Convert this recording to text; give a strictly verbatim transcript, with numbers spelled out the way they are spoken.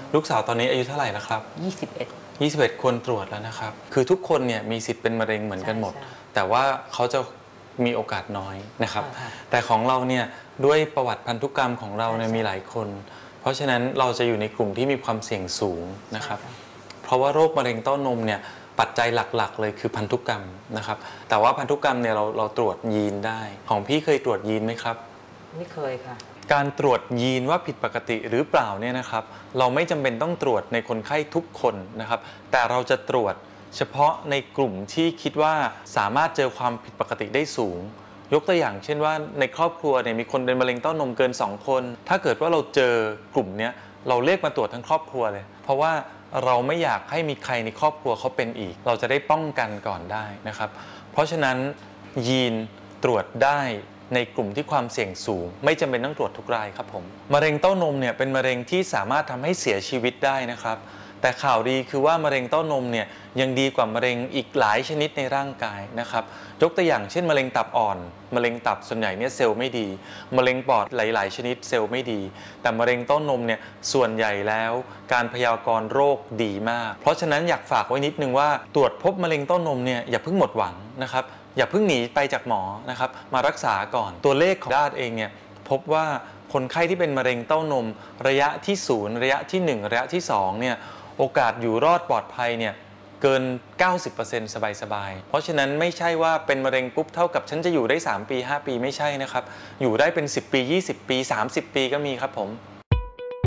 ลูกสาวตอนนี้อายุเท่าไหร่แล้วครับยี่สิบเอ็ดยี่สิบเอ็ดคนตรวจแล้วนะครับคือทุกคนเนี่ยมีสิทธิ์เป็นมะเร็งเหมือนกันหมดแต่ว่าเขาจะมีโอกาสน้อยนะครับแต่ของเราเนี่ยด้วยประวัติพันธุกรรมของเราเนี่ยมีหลายคนเพราะฉะนั้นเราจะอยู่ในกลุ่มที่มีความเสี่ยงสูงนะครับเพราะว่าโรคมะเร็งเต้านมเนี่ยปัจจัยหลักๆเลยคือพันธุกรรมนะครับแต่ว่าพันธุกรรมเนี่ยเราเราตรวจยีนได้ของพี่เคยตรวจยีนไหมครับไม่เคยค่ะการตรวจยีนว่าผิดปกติหรือเปล่าเนี่ยนะครับเราไม่จำเป็นต้องตรวจในคนไข้ทุกคนนะครับแต่เราจะตรวจเฉพาะในกลุ่มที่คิดว่าสามารถเจอความผิดปกติได้สูงยกตัวอย่างเช่นว่าในครอบครัวเนี่ยมีคนเป็นมะเร็งเต้านมเกินสองคนถ้าเกิดว่าเราเจอกลุ่มนี้เราเรียกมาตรวจทั้งครอบครัวเลยเพราะว่าเราไม่อยากให้มีใครในครอบครัวเขาเป็นอีกเราจะได้ป้องกันก่อนได้นะครับเพราะฉะนั้นยีนตรวจได้ในกลุ่มที่ความเสี่ยงสูงไม่จำเป็นต้องตรวจทุกรายครับผมมะเร็งเต้านมเนี่ยเป็นมะเร็งที่สามารถทำให้เสียชีวิตได้นะครับแต่ข่าวดีคือว่ามะเร็งเต้านมเนี่ยยังดีกว่ามะเร็งอีกหลายชนิดในร่างกายนะครับยกตัวอย่างเช่นมะเร็งตับอ่อนมะเร็งตับส่วนใหญ่เนี่ยเซลล์ไม่ดีมะเร็งปอดหลายๆชนิดเซลล์ไม่ดีแต่มะเร็งเต้านมเนี่ยส่วนใหญ่แล้วการพยากรณ์โรคดีมากเพราะฉะนั้นอยากฝากไว้นิดนึงว่าตรวจพบมะเร็งเต้านมเนี่ยอย่าเพิ่งหมดหวังนะครับอย่าเพิ่งหนีไปจากหมอนะครับมารักษาก่อนตัวเลขของญาติเองเนี่ยพบว่าคนไข้ที่เป็นมะเร็งเต้านมระยะที่ศูนย์ระยะที่หนึ่งระยะที่สองเนี่ยโอกาสอยู่รอดปลอดภัยเนี่ยเกิน เก้าสิบเปอร์เซ็นต์ สบายๆเพราะฉะนั้นไม่ใช่ว่าเป็นมะเร็งปุ๊บเท่ากับฉันจะอยู่ได้สามปีห้าปีไม่ใช่นะครับอยู่ได้เป็นสิบปียี่สิบปีสามสิบปีก็มีครับผม